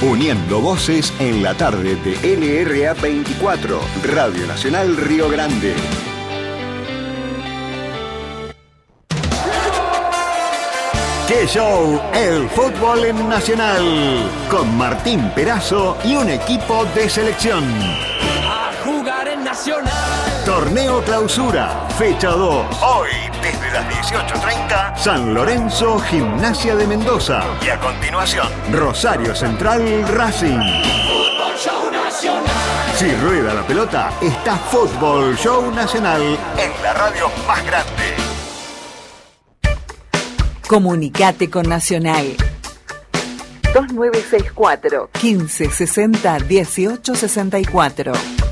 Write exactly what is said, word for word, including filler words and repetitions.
Uniendo voces en la tarde de L R A veinticuatro, Radio Nacional Río Grande. ¡Qué show! El fútbol en Nacional, con Martín Perazo y un equipo de selección. A jugar en Nacional. Torneo Clausura, fecha dos. Hoy, desde las dieciocho treinta, San Lorenzo, Gimnasia de Mendoza. Y a continuación, Rosario Central, Racing. Fútbol Show Nacional. Si rueda la pelota, está Fútbol Show Nacional en la radio más grande. Comunicate con Nacional. dos nueve seis cuatro, quince sesenta, dieciocho sesenta y cuatro.